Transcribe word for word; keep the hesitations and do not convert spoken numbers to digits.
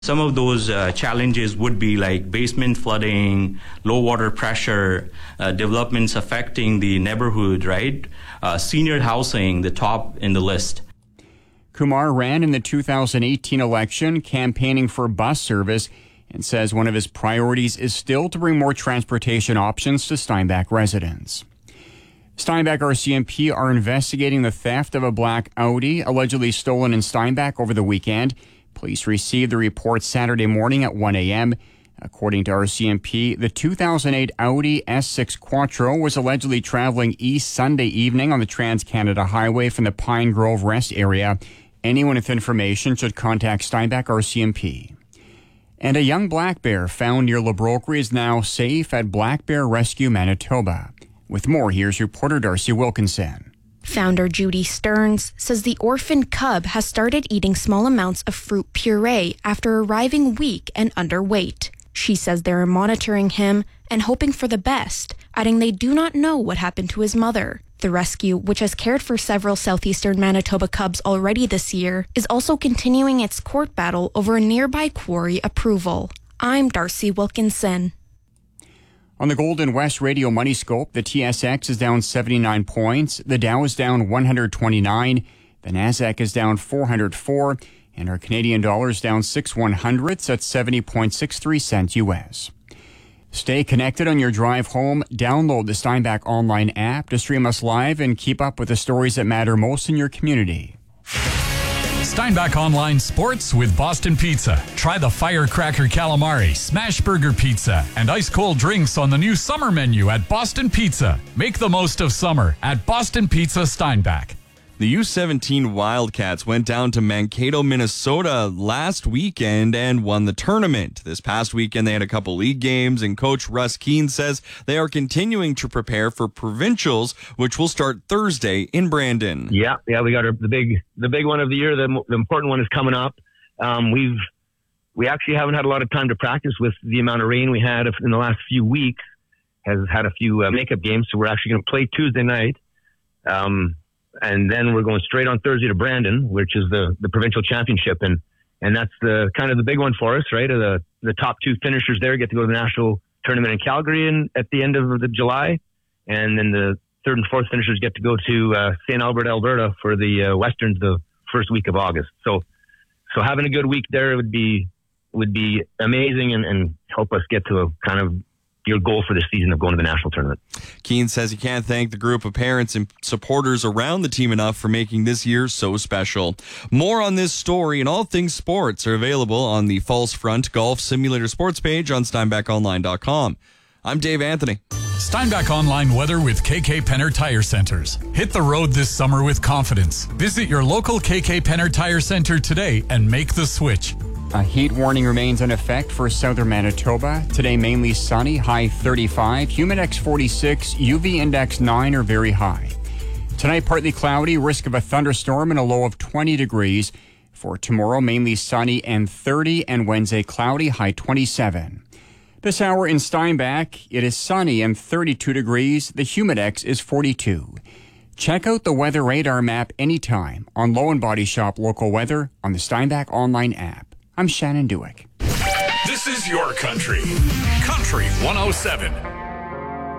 Some of those uh, challenges would be like basement flooding, low water pressure, uh, developments affecting the neighborhood, right? Uh, senior housing, the top in the list. Kumar ran in the two thousand eighteen election campaigning for bus service and says one of his priorities is still to bring more transportation options to Steinbach residents. Steinbach R C M P are investigating the theft of a black Audi allegedly stolen in Steinbach over the weekend. Police received the report Saturday morning at one a.m. According to R C M P, the two thousand eight Audi S six Quattro was allegedly traveling east Sunday evening on the Trans-Canada Highway from the Pine Grove Rest area. Anyone with information should contact Steinbach R C M P. And a young black bear found near Labroquerie is now safe at Black Bear Rescue Manitoba. With more, here's reporter Darcy Wilkinson. Founder Judy Stearns says the orphan cub has started eating small amounts of fruit puree after arriving weak and underweight. She says they're monitoring him and hoping for the best, adding they do not know what happened to his mother. The rescue, which has cared for several southeastern Manitoba cubs already this year, is also continuing its court battle over a nearby quarry approval. I'm Darcy Wilkinson. On the Golden West Radio Money Scope, the T S X is down seventy-nine points, the Dow is down one hundred twenty-nine, the Nasdaq is down four hundred four, and our Canadian dollar is down six one hundredths at seventy point six three cents U S. Stay connected on your drive home. Download the Steinbach online app to stream us live and keep up with the stories that matter most in your community. Steinbach Online Sports with Boston Pizza. Try the Firecracker Calamari, Smash Burger Pizza, and ice-cold drinks on the new summer menu at Boston Pizza. Make the most of summer at Boston Pizza Steinbach. The U seventeen Wildcats went down to Mankato, Minnesota last weekend and won the tournament. This past weekend, they had a couple league games, and Coach Russ Keene says they are continuing to prepare for provincials, which will start Thursday in Brandon. Yeah, yeah, we got our, the big the big one of the year. The, the important one is coming up. Um, we've we actually haven't had a lot of time to practice with the amount of rain we had in the last few weeks. Has had a few uh, makeup games, so we're actually going to play Tuesday night. Um, And then we're going straight on Thursday to Brandon, which is the, the provincial championship. And, and that's the kind of the big one for us, right? The, the top two finishers there get to go to the national tournament in Calgary in, at the end of the July. And then the third and fourth finishers get to go to uh, Saint Albert, Alberta for the uh, Westerns the first week of August. So, so having a good week there would be, would be amazing and, and help us get to a kind of your goal for the season of going to the national tournament. Keene says he can't thank the group of parents and supporters around the team enough for making this year so special. More on this story and all things sports are available on the False Front Golf Simulator Sports page on Steinbach Online dot com. I'm Dave Anthony. Steinbach Online weather with K K Penner Tire Centers. Hit the road this summer with confidence. Visit your local K K Penner Tire Center today and make the switch. A heat warning remains in effect for southern Manitoba. Today, mainly sunny, high thirty-five, humidex forty-six, U V index nine or very high. Tonight, partly cloudy, risk of a thunderstorm and a low of twenty degrees. For tomorrow, mainly sunny and thirty, and Wednesday, cloudy, high twenty-seven. This hour in Steinbach, it is sunny and thirty-two degrees. The humidex is forty-two. Check out the weather radar map anytime on Low and Body Shop Local Weather on the Steinbach Online app. I'm Shannon Dewick. This is your country. Country one oh seven.